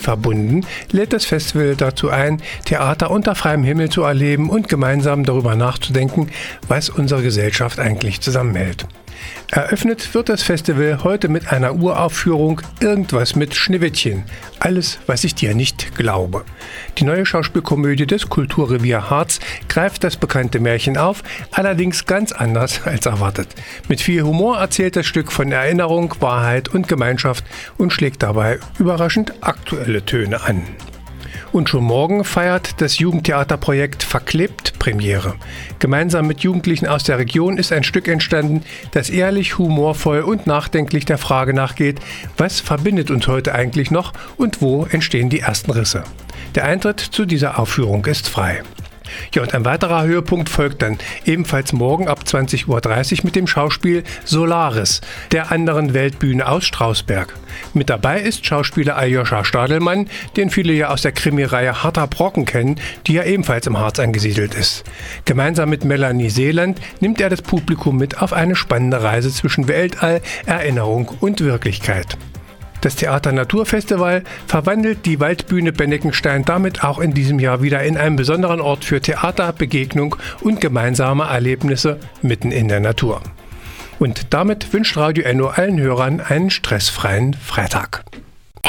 verbunden, lädt das Festival dazu ein, Theater unter freiem Himmel zu erleben und gemeinsam darüber nachzudenken, was unsere Gesellschaft eigentlich zusammenhält. Eröffnet wird das Festival heute mit einer Uraufführung Irgendwas mit Schneewittchen. Alles, was ich dir nicht glaube. Die neue Schauspielkomödie des Kulturrevier Harz greift das bekannte Märchen auf, allerdings ganz anders als erwartet. Mit viel Humor erzählt das Stück von Erinnerung, Wahrheit und Gemeinschaft und schlägt dabei überraschend aktuelle Töne an. Und schon morgen feiert das Jugendtheaterprojekt Verklebt Premiere. Gemeinsam mit Jugendlichen aus der Region ist ein Stück entstanden, das ehrlich, humorvoll und nachdenklich der Frage nachgeht, was verbindet uns heute eigentlich noch und wo entstehen die ersten Risse. Der Eintritt zu dieser Aufführung ist frei. Ja, und ein weiterer Höhepunkt folgt dann ebenfalls morgen ab 20.30 Uhr mit dem Schauspiel Solaris, der anderen Weltbühne aus Strausberg. Mit dabei ist Schauspieler Aljoscha Stadelmann, den viele ja aus der Krimireihe Harter Brocken kennen, die ja ebenfalls im Harz angesiedelt ist. Gemeinsam mit Melanie Seeland nimmt er das Publikum mit auf eine spannende Reise zwischen Weltall, Erinnerung und Wirklichkeit. Das Theater Naturfestival verwandelt die Waldbühne Benneckenstein damit auch in diesem Jahr wieder in einen besonderen Ort für Theater, Begegnung und gemeinsame Erlebnisse mitten in der Natur. Und damit wünscht Radio Enno allen Hörern einen stressfreien Freitag.